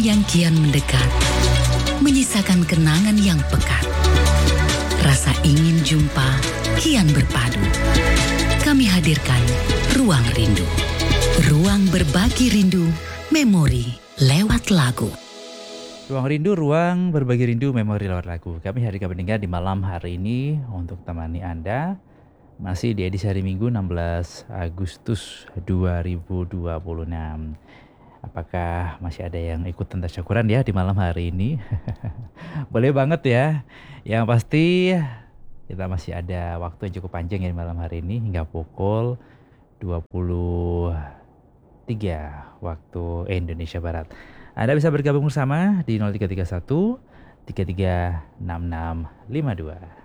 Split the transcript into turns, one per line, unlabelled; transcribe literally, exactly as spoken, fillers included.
yang kian mendekat, menyisakan kenangan yang pekat. Rasa ingin jumpa kian berpadu. Kami hadirkan Ruang Rindu. Ruang berbagi rindu, memori lewat lagu.
Ruang Rindu, ruang berbagi rindu, memori lewat lagu. Kami hadirkan pendengar di malam hari ini untuk temani Anda. Masih di edisi hari Minggu enam belas Agustus dua ribu dua puluh enam. Apakah masih ada yang ikut tasyakuran ya di malam hari ini? Boleh banget ya. Yang pasti kita masih ada waktu yang cukup panjang ya di malam hari ini hingga pukul dua puluh tiga waktu Indonesia Barat. Anda bisa bergabung bersama di nol tiga tiga satu tiga tiga enam enam lima dua.